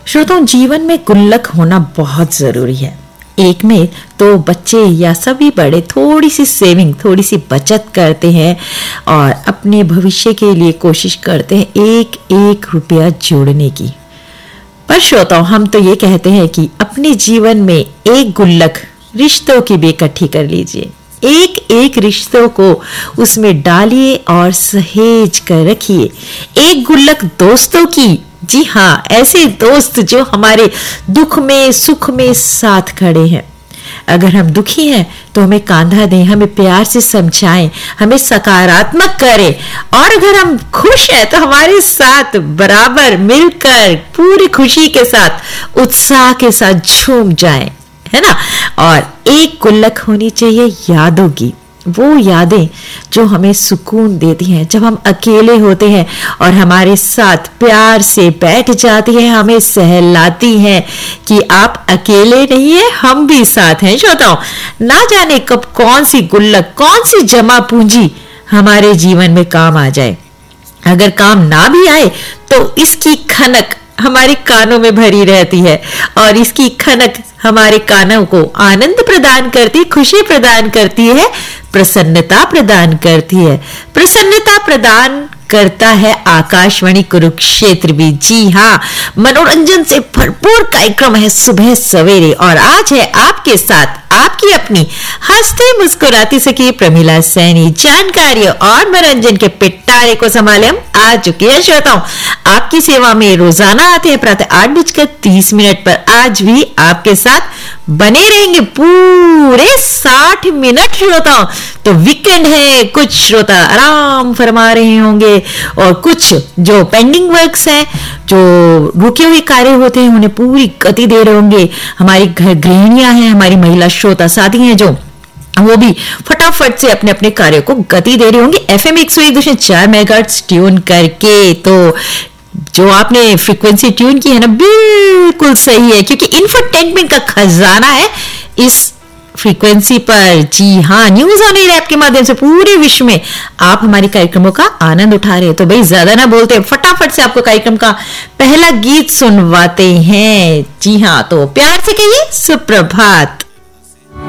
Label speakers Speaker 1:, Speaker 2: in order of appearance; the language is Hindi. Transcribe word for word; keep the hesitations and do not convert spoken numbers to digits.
Speaker 1: श्रोताओं, जीवन में गुल्लक होना बहुत जरूरी है। एक में तो बच्चे या सभी बड़े थोड़ी सी सेविंग, थोड़ी सी बचत करते हैं और अपने भविष्य के लिए कोशिश करते हैं एक एक रुपया जोड़ने की। पर श्रोताओं, हम तो ये कहते हैं कि अपने जीवन में एक गुल्लक रिश्तों की भी इकट्ठी कर लीजिए। एक एक रिश्तों को उसमें डालिए और सहेज कर रखिए। एक गुल्लक दोस्तों की, जी हाँ, ऐसे दोस्त जो हमारे दुख में सुख में साथ खड़े हैं। अगर हम दुखी हैं तो हमें कांधा दें, हमें प्यार से समझाएं, हमें सकारात्मक करें, और अगर हम खुश हैं तो हमारे साथ बराबर मिलकर पूरी खुशी के साथ, उत्साह के साथ झूम जाएं, है ना। और एक गुल्लक होनी चाहिए यादों की, वो यादें जो हमें सुकून देती हैं। जब हम अकेले होते हैं और हमारे साथ प्यार से बैठ जाती है, हमें सहलाती हैं कि आप अकेले नहीं है, हम भी साथ हैं। श्रोताओं, ना जाने कब कौन सी गुल्लक, कौन सी जमा पूंजी हमारे जीवन में काम आ जाए। अगर काम ना भी आए तो इसकी खनक हमारे कानों में भरी रहती है, और इसकी खनक हमारे कानों को आनंद प्रदान करती, खुशी प्रदान करती है, प्रसन्नता प्रदान करती है। प्रसन्नता प्रदान करता है आकाशवाणी कुरुक्षेत्र भी। जी हाँ, मनोरंजन से भरपूर कार्यक्रम है सुबह सवेरे, और आज है आपके साथ आपकी अपनी हंसते मुस्कुराती सखी प्रमिला सैनी। जानकारी और मनोरंजन के पिटारे को संभाले हम आ चुके हैं। श्रोताओं, आपकी सेवा में रोजाना आते हैं प्रातः आठ बजकर तीस मिनट पर। आज भी आपके साथ बने रहेंगे पूरे साठ मिनट। श्रोताओं, तो वीकेंड है, कुछ श्रोता आराम फरमा रहे होंगे और कुछ जो पेंडिंग वर्क्स हैं, जो रुके हुए कार्य होते हैं, उन्हें पूरी गति दे रहे होंगे। हमारी घर गृहिणियां हैं, हमारी महिला श्रोता साथी हैं, जो वो भी फटाफट से अपने अपने कार्यों को गति दे रहे होंगे एफएम एक सौ एक दशमलव चार मेगाहर्ट्ज ट्यून करके। तो जो आपने फ्रीक्वेंसी ट्यून की है ना, बिल्कुल सही है, क्योंकि इंफोटेनमेंट का खजाना है इस फ्रीक्वेंसी पर। जी हाँ, न्यूज ऑन एयर ऐप के माध्यम से पूरे विश्व में आप हमारे कार्यक्रमों का आनंद उठा रहे हैं। तो भाई ज्यादा ना बोलते, फटाफट से आपको कार्यक्रम का पहला गीत सुनवाते हैं। जी हाँ, तो प्यार से कहिए सुप्रभात।